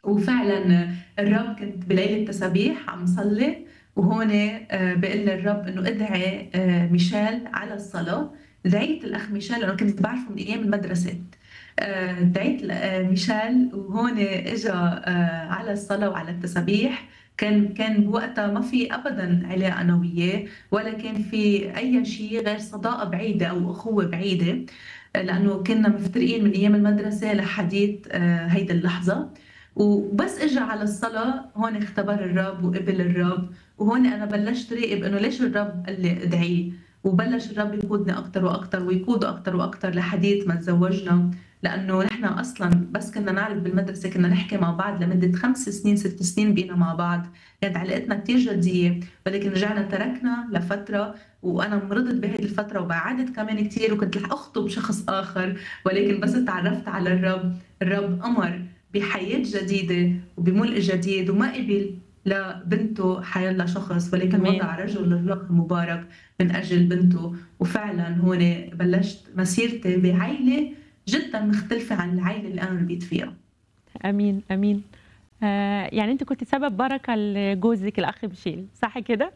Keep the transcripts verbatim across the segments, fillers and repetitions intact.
وفعلًا الرب كنت بليلة التسابيح عم صلّي، وهون آآ بيقول لي الرب إنه ادعي آآ ميشيل على الصلاة. دعيت الأخ ميشيل لإنه كنت باعرفه من أيام المدرسة. آآ دعيت ل آآ ميشيل وهون إجا آآ على الصلاة وعلى التسابيح. كان كان بوقتها ما في أبدًا علاقة أنا وياه، ولا كان في أي شي غير صداقة بعيدة أو أخوة بعيدة، لإنه كنّا مفترقين من أيام المدرسة لحديت آآ هيدي اللحظة. وبس إجا على الصلاة هون اختبر الرب وقبل الرب، وهون أنا بلّشت راقب إنه ليش الرب قال لي ادعيه، وبلّش الرب يقودني أكتر وأكتر ويقوده أكتر وأكتر لحديت ما تزوّجنا. لإنه نحن أصلًا بس كنّا نعرف بالمدرسة كنّا نحكي مع بعض لمدة خمس سنين ست سنين بقينا مع بعض. كانت علاقتنا كتير جدية، ولكن رجعنا تركنا لفترة، وأنا مرضت بهيدي الفترة وبعدت كمان كتير وكنت رح أخطب شخص آخر. ولكن بس اتعرّفت على الرب، الرب أمر بحياة جديدة وبملء جديد، وما قبل لبنته حيالّا شخص، ولكن أمان. وضع رجل الله مبارك من أجل بنته. وفعلًا هون بلّشت مسيرتي بعيلة جدًا مختلفة عن العيلة اللي أنا ربيت فيها. أمين، أمين. آآ يعني أنتِ كنتِ سبب بركة لجوزِك الأخ ميشيل، صح كده؟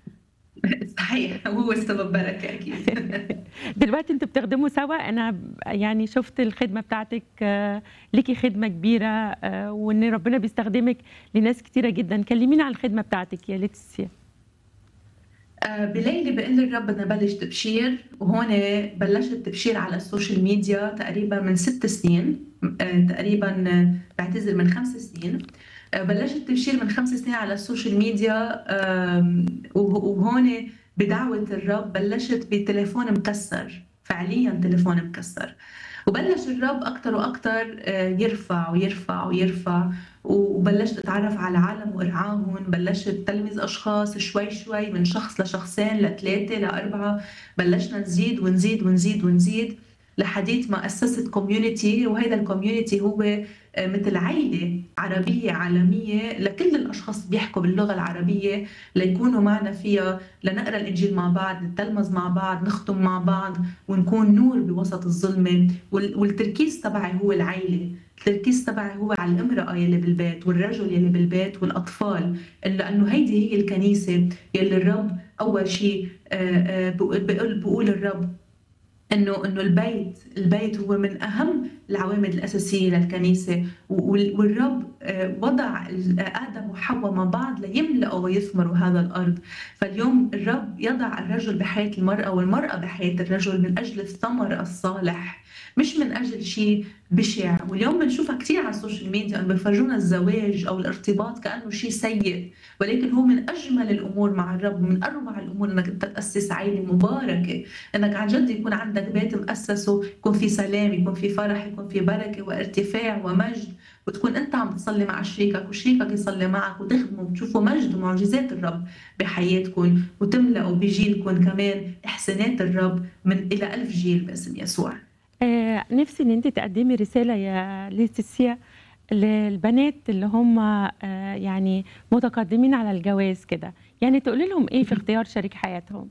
صحيح، وهو السبب بركة أكيد. دلوقتي أنتم بتخدموا سوا، أنا ب يعني شُفت الخدمة بتاعتِك، ليكِ خدمة كبيرة، آآ وإن ربنا بيستخدمِك لناس كتيرة جدًا. كلميني عن الخدمة بتاعتِك يا ليتسيا. آآ بليلة بيقول لي الرب بدنا نبلش تبشير، وهون بلشت تبشير على السوشيال ميديا تقريبًا من ست سنين. آآ تقريبًا باعتذر من خمس سنين. آآ بلشت تبشير من خمس سنين على السوشيال ميديا. آمم وه وهون بدعوة الرب بلشت بتليفون مكسّر، فعليًا تليفون مكسّر. وبلش الرب أكتر وأكتر آآ يرفع ويرفع ويرفع، وبلشت أتعرّف على العالم وأرعاهم. بلشت تلمذ أشخاص شوي شوي من شخص لشخصين لتلاتة لأربعة. بلشنا نزيد ونزيد ونزيد ونزيد لحديت ما أسست community، وهيدا الcommunity هو آآ متل عيلة عربية عالمية لكل الأشخاص اللي بيحكوا باللغة العربية، ليكونوا معنا فيها، لنقرا الإنجيل مع بعض، نتلمذ مع بعض، نخدم مع بعض، ونكون نور بوسط الظلمة. وال والتركيز تبعي هو العيلة. التركيز تبعي هو على الامرأة يلي بالبيت والرجل يلي بالبيت والأطفال، لأنه هيدي هي الكنيسة يلي الرب أول شي آآ آآ بيقول بيقول بيقول الرب إنه إنه البيت البيت هو من أهم العوامل الأساسية للكنيسة. وال والرب آآ وضع ال آدم وحواء مع بعض ليملأوا ويثمروا هذا الأرض. فاليوم الرب يضع الرجل بحياة المرأة والمرأة بحياة الرجل من أجل الثمر الصالح، مش من أجل شي بشع. واليوم بنشوفها كتير على السوشيال ميديا إنه بيفرجونا الزواج أو الارتباط كأنه شي سيء، ولكن هو من أجمل الأمور مع الرب ومن أروع الأمور إنك أنت تأسس عيلة مباركة، إنك عن جد يكون عندك بيت مأسسه يكون في سلام، يكون في فرح، يكون في بركة وارتفاع ومجد، وتكون أنت عم تصلي مع شريكك وشريكك يصلي معك وتخدموا وتشوفوا مجد ومعجزات الرب بحياتكم، وتملأوا بجيلكم كمان إحسانات الرب من إلى ألف جيل باسم يسوع. آآ نِفْسي إن أنتِ تقدّمي رسالة يا ليتسيا للبنات اللي هم آآ يعني متقدمين على الجواز كده، يعني تقولي لهم إيه في اختيار شريك حياتهم؟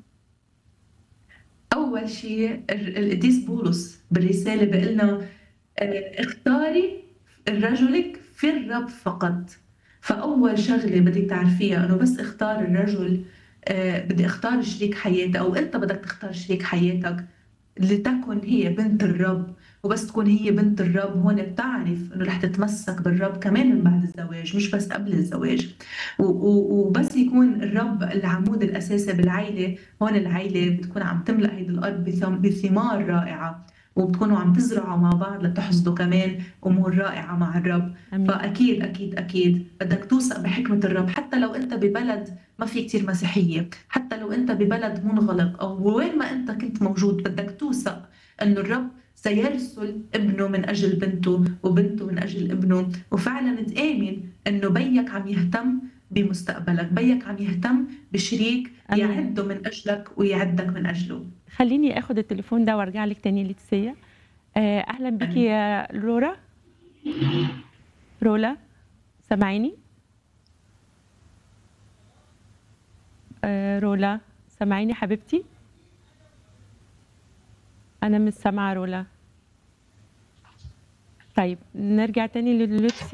أول شيء الر القديس بولس بالرسالة بيقول لنا آآ اختاري رجلِك في الرب فقط. فأول شغلة بدِك تعرفيها إنه بس اختار الرجل، آآ بدي أختار شريك حياتي أو أنت بدك تختار شريك حياتك لتكن هي بنت الرب. وبس تكون هي بنت الرب هون بتعرف إنه رح تتمسّك بالرب كمان من بعد الزواج مش بس قبل الزواج. و و وبس يكون الرب العمود الأساسي بالعيلة، هون العيلة بتكون عم تملأ هيدي الأرض بثم بثمار رائعة، وبتكونوا عم تزرعوا مع بعض لتحصدوا كمان أمور رائعة مع الرب. أمين. فأكيد أكيد أكيد بدك توثق بحكمة الرب حتى لو أنت ببلد ما في كتير مسيحية، حتى لو أنت ببلد منغلق أو وين ما أنت كنت موجود، بدك توثق إنه الرب سيرسل ابنه من أجل بنته وبنته من أجل ابنه. وفعلًا تآمن إنه بيك عم يهتم بمستقبلك، بيك عم يهتم بشريك أمين. يعده من أجلك ويعدك من أجله. خلّيني آخُد التليفون ده وأرجع لِك تاني يا ليتسيا. آآ أهلًا بيكِ آمين. يا لورا. رولا، سامعيني؟ آآ رولا، سامعيني حبيبتي؟ أنا مش سامعة رولا. طيب نرجع تاني للوتس